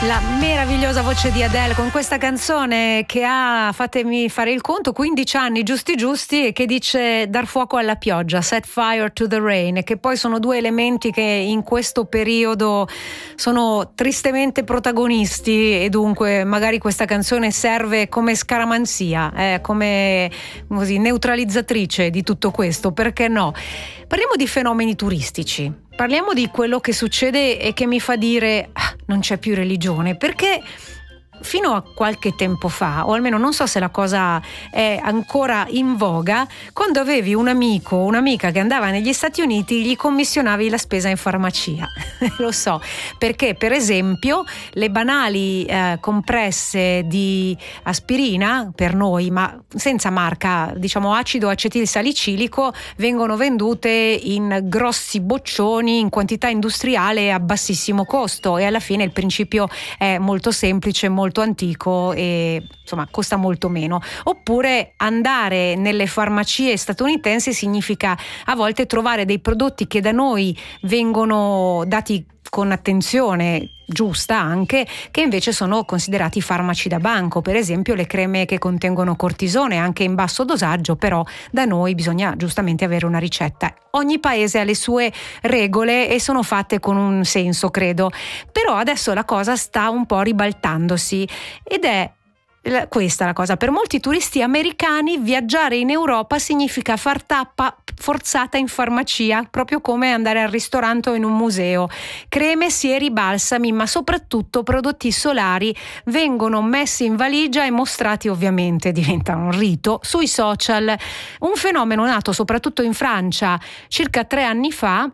La meravigliosa voce di Adele con questa canzone che ha, fatemi fare il conto, 15 anni giusti e che dice dar fuoco alla pioggia, set fire to the rain, che poi sono due elementi che in questo periodo sono tristemente protagonisti e dunque magari questa canzone serve come scaramanzia, come così neutralizzatrice di tutto questo, perché no? Parliamo di fenomeni turistici, parliamo di quello che succede e che mi fa dire non c'è più religione, perché fino a qualche tempo fa, o almeno non so se la cosa è ancora in voga, quando avevi un amico o un'amica che andava negli Stati Uniti gli commissionavi la spesa in farmacia. Lo so, perché per esempio le banali compresse di aspirina per noi, ma senza marca, diciamo acido acetilsalicilico, vengono vendute in grossi boccioni in quantità industriale a bassissimo costo, e alla fine il principio è molto semplice, molto antico e insomma costa molto meno. Oppure andare nelle farmacie statunitensi significa a volte trovare dei prodotti che da noi vengono dati con attenzione giusta anche, che invece sono considerati farmaci da banco, per esempio le creme che contengono cortisone anche in basso dosaggio, però da noi bisogna giustamente avere una ricetta. Ogni paese ha le sue regole e sono fatte con un senso, credo, però adesso la cosa sta un po' ribaltandosi ed è questa la cosa: per molti turisti americani viaggiare in Europa significa far tappa forzata in farmacia, proprio come andare al ristorante o in un museo. Creme, sieri, balsami, ma soprattutto prodotti solari vengono messi in valigia e mostrati, ovviamente diventano un rito, sui social. Un fenomeno nato soprattutto in Francia circa 3 anni fa,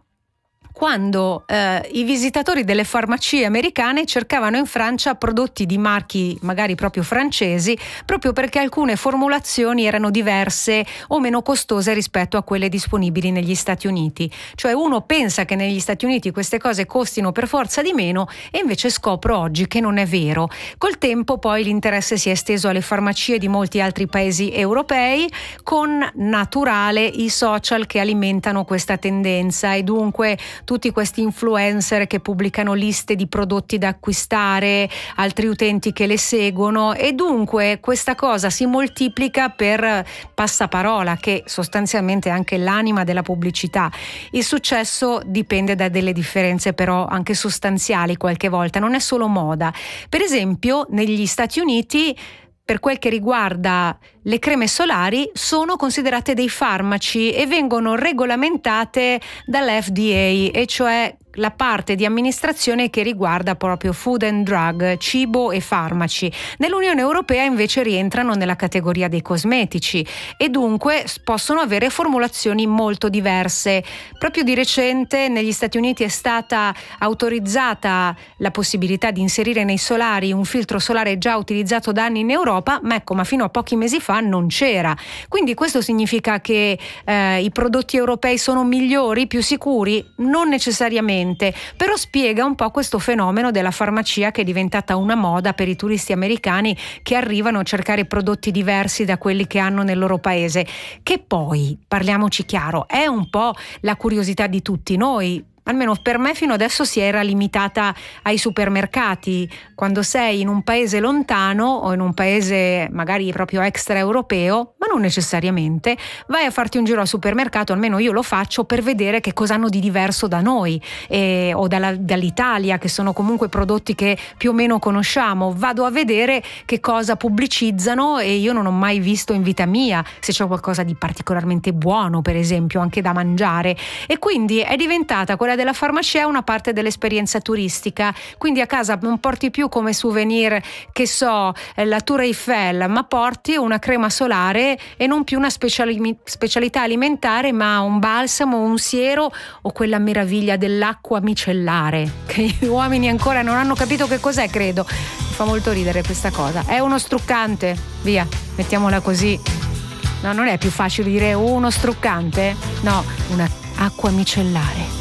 quando i visitatori delle farmacie americane cercavano in Francia prodotti di marchi magari proprio francesi, proprio perché alcune formulazioni erano diverse o meno costose rispetto a quelle disponibili negli Stati Uniti. Cioè uno pensa che negli Stati Uniti queste cose costino per forza di meno e invece scopro oggi che non è vero. Col tempo poi l'interesse si è esteso alle farmacie di molti altri paesi europei, con naturale i social che alimentano questa tendenza, e dunque tutti questi influencer che pubblicano liste di prodotti da acquistare, altri utenti che le seguono, e dunque questa cosa si moltiplica per passaparola, che sostanzialmente è anche l'anima della pubblicità. Il successo dipende da delle differenze però anche sostanziali qualche volta, non è solo moda. Per esempio negli Stati Uniti, per quel che riguarda le creme solari, sono considerate dei farmaci e vengono regolamentate dall'FDA, e cioè la parte di amministrazione che riguarda proprio food and drug, cibo e farmaci. Nell'Unione Europea invece rientrano nella categoria dei cosmetici e dunque possono avere formulazioni molto diverse. Proprio di recente negli Stati Uniti è stata autorizzata la possibilità di inserire nei solari un filtro solare già utilizzato da anni in Europa, ma fino a pochi mesi fa non c'era. Quindi questo significa che i prodotti europei sono migliori, più sicuri? Non necessariamente, però spiega un po' questo fenomeno della farmacia, che è diventata una moda per i turisti americani che arrivano a cercare prodotti diversi da quelli che hanno nel loro paese, che poi, parliamoci chiaro, è un po' la curiosità di tutti noi. Almeno per me fino adesso si era limitata ai supermercati. Quando sei in un paese lontano o in un paese magari proprio extraeuropeo, ma non necessariamente, vai a farti un giro al supermercato, almeno io lo faccio, per vedere che cosa hanno di diverso da noi o dall'Italia, che sono comunque prodotti che più o meno conosciamo. Vado a vedere che cosa pubblicizzano e io non ho mai visto in vita mia, se c'è qualcosa di particolarmente buono, per esempio, anche da mangiare. E quindi è diventata quella della farmacia una parte dell'esperienza turistica. Quindi a casa non porti più come souvenir, che so, la Tour Eiffel, ma porti una crema solare e non più una specialità alimentare, ma un balsamo, un siero o quella meraviglia dell'acqua micellare, che gli uomini ancora non hanno capito che cos'è, credo. Mi fa molto ridere questa cosa. È uno struccante? Via, mettiamola così. No, non è più facile dire uno struccante? No, una acqua micellare.